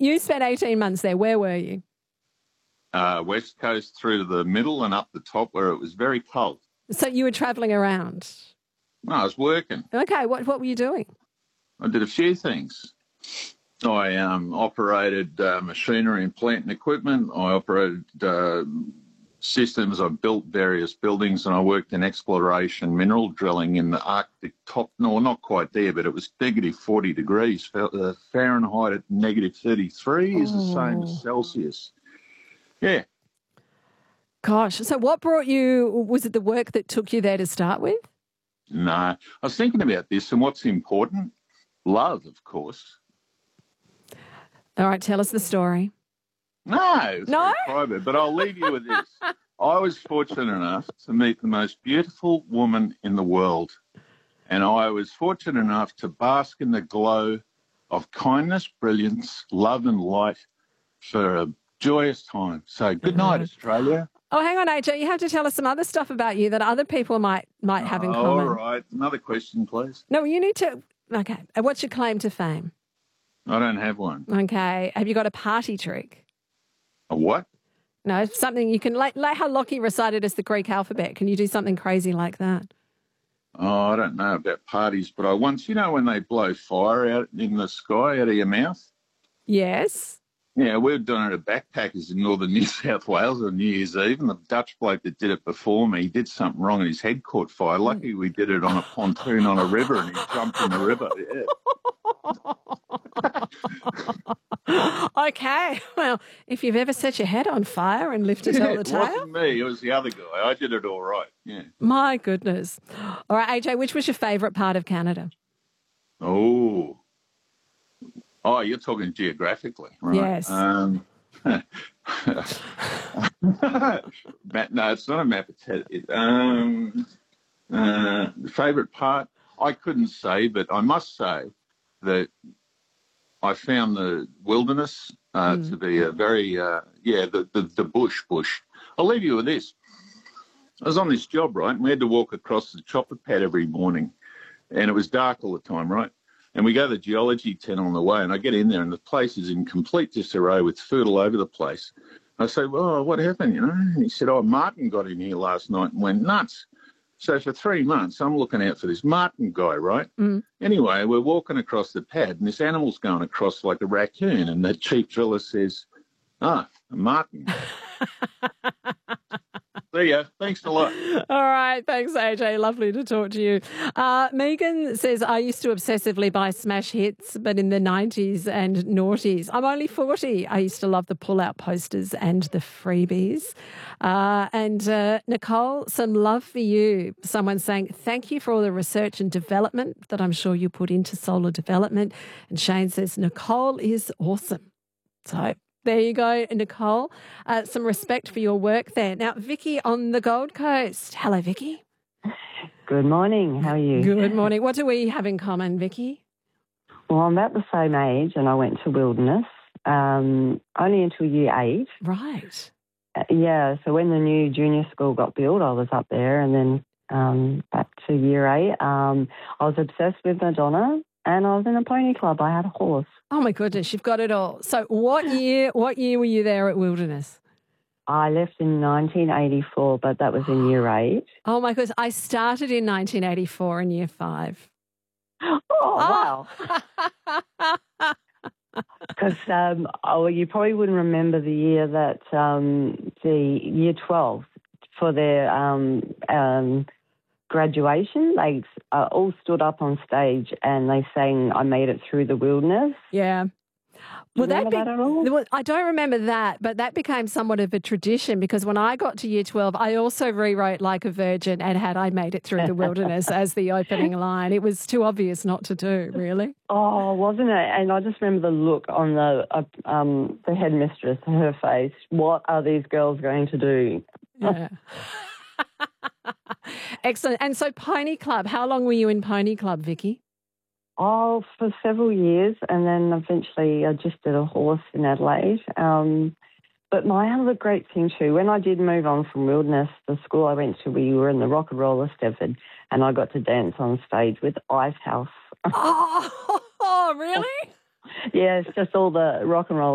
you spent 18 months there. Where were you? West Coast through to the middle and up the top where it was very cold. So you were travelling around? No, I was working. Okay, what were you doing? I did a few things. I operated machinery and plant and equipment. I operated systems. I built various buildings, and I worked in exploration mineral drilling in the Arctic top. No, not quite there, but it was negative 40 degrees. Fahrenheit at negative 33 is the same as Celsius. Yeah. Gosh, so what brought you, was it the work that took you there to start with? No, I was thinking about this and what's important. Love, of course. All right, tell us the story. No, it's very private, but I'll leave you with this. I was fortunate enough to meet the most beautiful woman in the world, and I was fortunate enough to bask in the glow of kindness, brilliance, love and light for a joyous time. So good night, Australia. Oh, hang on, AJ. You have to tell us some other stuff about you that other people might have in common. All right. Another question, please. No, you need to... Okay. What's your claim to fame? I don't have one. Okay. Have you got a party trick? A what? No, something you can... Like how Lockie recited us the Greek alphabet. Can you do something crazy like that? Oh, I don't know about parties, but I once... You know when they blow fire out in the sky out of your mouth? Yes. Yeah, we were doing it at Backpackers in northern New South Wales on New Year's Eve, and the Dutch bloke that did it before me, he did something wrong and his head caught fire. Lucky we did it on a pontoon on a river and he jumped in the river. Yeah. Okay. Well, if you've ever set your head on fire and lived to tell the tale. It wasn't me, it was the other guy. I did it all right, yeah. My goodness. All right, AJ, which was your favourite part of Canada? Oh, you're talking geographically, right? Yes. No, it's not a map. The favourite part, I couldn't say, but I must say that I found the wilderness to be a very, the bush. I'll leave you with this. I was on this job, right, and we had to walk across the chopper pad every morning, and it was dark all the time, right? And we go to the geology tent on the way, and I get in there, and the place is in complete disarray with food all over the place. I say, well, what happened, you know? And he said, Martin got in here last night and went nuts. So for 3 months, I'm looking out for this Martin guy, right? Anyway, we're walking across the pad, and this animal's going across like a raccoon, and the chief driller says, a Martin. See ya. Thanks a lot. All right. Thanks, AJ. Lovely to talk to you. Megan says, I used to obsessively buy smash hits, but in the 90s and noughties. I'm only 40. I used to love the pull-out posters and the freebies. And Nicole, some love for you. Someone saying, thank you for all the research and development that I'm sure you put into solar development. And Shane says, Nicole is awesome. So... there you go, Nicole. Some respect for your work there. Now, Vicky on the Gold Coast. Hello, Vicky. Good morning. How are you? Good morning. What do we have in common, Vicky? Well, I'm about the same age and I went to Wilderness only until year 8. Right. Yeah, so when the new junior school got built, I was up there, and then back to year 8. I was obsessed with Madonna, and I was in a pony club. I had a horse. Oh, my goodness, you've got it all. So what year were you there at Wilderness? I left in 1984, but that was in year 8. Oh, my goodness. I started in 1984 in year 5. Oh, wow. Because you probably wouldn't remember the year that the year 12 for their graduation, they all stood up on stage and they sang I Made It Through the Wilderness. Yeah. Well, that at all? I don't remember that, but that became somewhat of a tradition because when I got to year 12, I also rewrote Like a Virgin and had I Made It Through the Wilderness as the opening line. It was too obvious not to do, really. Oh, wasn't it? And I just remember the look on the headmistress, her face. What are these girls going to do? Yeah. Excellent. And so Pony Club, how long were you in Pony Club, Vicky? Oh, for several years, and then eventually I just did a horse in Adelaide. But my other great thing too, when I did move on from Wilderness, the school I went to, we were in the Rock and Roller Stepford, and I got to dance on stage with Icehouse. Oh, really? Yeah, it's just all the rock and roll